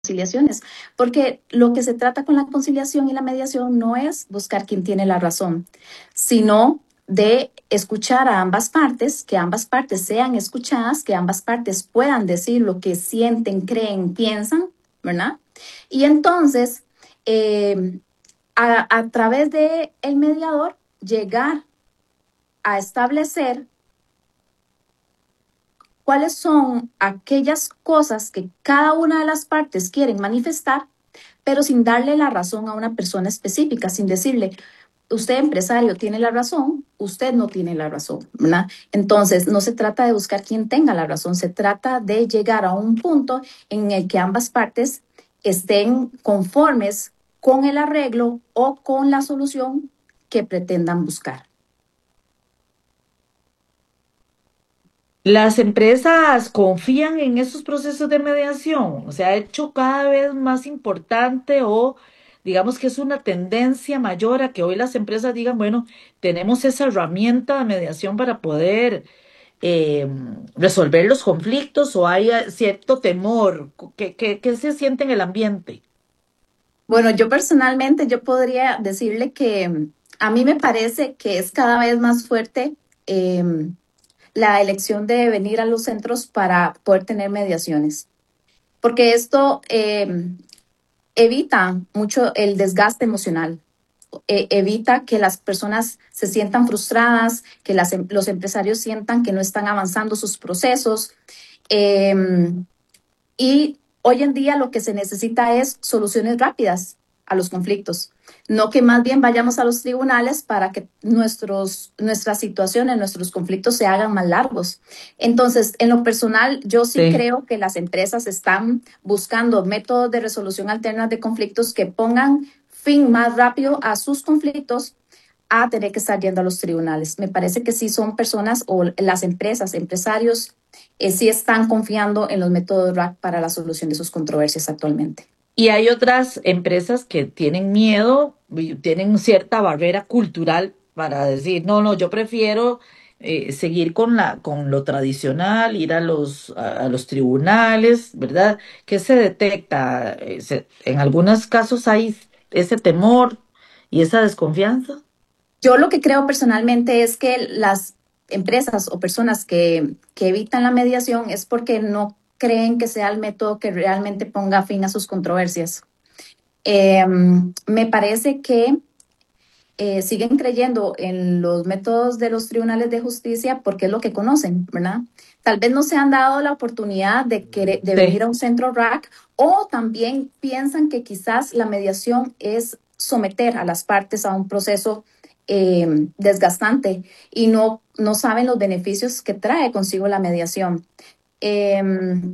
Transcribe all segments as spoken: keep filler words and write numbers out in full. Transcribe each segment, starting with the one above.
conciliaciones, porque lo que se trata con la conciliación y la mediación no es buscar quién tiene la razón, sino de escuchar a ambas partes, que ambas partes sean escuchadas, que ambas partes puedan decir lo que sienten, creen, piensan, ¿verdad? Y entonces, eh, a, a través de el mediador, llegar a establecer cuáles son aquellas cosas que cada una de las partes quieren manifestar, pero sin darle la razón a una persona específica, sin decirle, usted empresario tiene la razón, usted no tiene la razón, ¿verdad? Entonces, no se trata de buscar quién tenga la razón, se trata de llegar a un punto en el que ambas partes estén conformes con el arreglo o con la solución que pretendan buscar. Las empresas confían en esos procesos de mediación, se ha hecho cada vez más importante o digamos que es una tendencia mayor a que hoy las empresas digan, bueno, tenemos esa herramienta de mediación para poder eh, resolver los conflictos o hay eh, cierto temor que, que, que se siente en el ambiente. Bueno, yo personalmente, yo podría decirle que mm, a mí me parece que es cada vez más fuerte eh, la elección de venir a los centros para poder tener mediaciones, porque esto eh, evita mucho el desgaste emocional, eh, evita que las personas se sientan frustradas, que las, em, los empresarios sientan que no están avanzando sus procesos. Eh, y hoy en día lo que se necesita es soluciones rápidas a los conflictos, no que más bien vayamos a los tribunales para que nuestros, nuestras situaciones, nuestros conflictos se hagan más largos. Entonces, en lo personal, yo sí Sí. creo que las empresas están buscando métodos de resolución alternas de conflictos que pongan fin más rápido a sus conflictos a tener que estar yendo a los tribunales. Me parece que sí son personas o las empresas, empresarios, eh, sí están confiando en los métodos R A C para la solución de sus controversias actualmente. Y hay otras empresas que tienen miedo, y tienen cierta barrera cultural para decir, no, no, yo prefiero eh, seguir con la, con lo tradicional, ir a los, a, a los tribunales, ¿verdad? ¿Qué se detecta? Eh, se- en algunos casos hay ese temor y esa desconfianza. Yo lo que creo personalmente es que las empresas o personas que, que evitan la mediación es porque no creen que sea el método que realmente ponga fin a sus controversias. Eh, me parece que eh, siguen creyendo en los métodos de los tribunales de justicia porque es lo que conocen, ¿verdad? Tal vez no se han dado la oportunidad de, querer, de venir Sí. a un centro R A C o también piensan que quizás la mediación es someter a las partes a un proceso eh, desgastante y no, no saben los beneficios que trae consigo la mediación. Eh,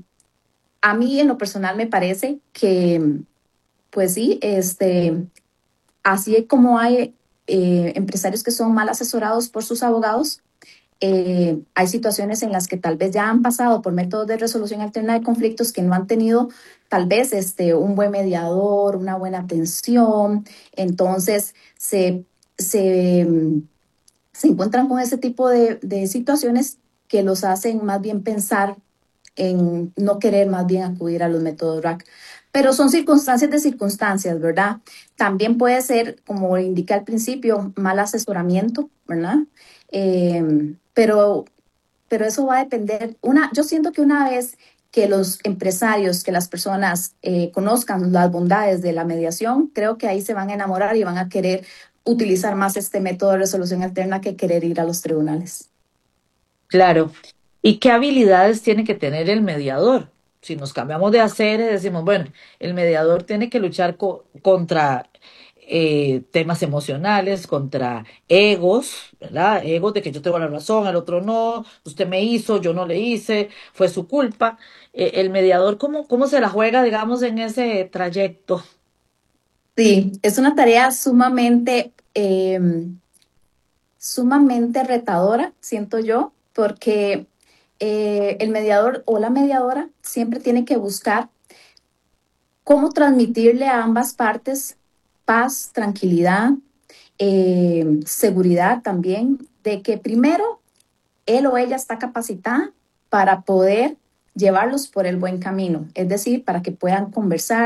a mí en lo personal me parece que, pues sí, este, así como hay eh, empresarios que son mal asesorados por sus abogados, eh, hay situaciones en las que tal vez ya han pasado por métodos de resolución alterna de conflictos que no han tenido tal vez este, un buen mediador, una buena atención, entonces se, se, se encuentran con ese tipo de, de situaciones que los hacen más bien pensar en no querer más bien acudir a los métodos R A C. Pero son circunstancias de circunstancias, ¿verdad? También puede ser, como indiqué al principio, mal asesoramiento, ¿verdad? Eh, pero, pero eso va a depender. Una, yo siento que una vez que los empresarios, que las personas eh, conozcan las bondades de la mediación, creo que ahí se van a enamorar y van a querer utilizar más este método de resolución alterna que querer ir a los tribunales. Claro. ¿Y qué habilidades tiene que tener el mediador? Si nos cambiamos de hacer y decimos, bueno, el mediador tiene que luchar co- contra eh, temas emocionales, contra egos, ¿verdad? Egos de que yo tengo la razón, el otro no, usted me hizo, yo no le hice, fue su culpa. Eh, el mediador, ¿cómo, cómo se la juega, digamos, en ese trayecto? Sí, es una tarea sumamente eh, sumamente retadora, siento yo, porque eh, el mediador o la mediadora siempre tiene que buscar cómo transmitirle a ambas partes paz, tranquilidad, eh, seguridad también, de que primero él o ella está capacitada para poder llevarlos por el buen camino, es decir, para que puedan conversar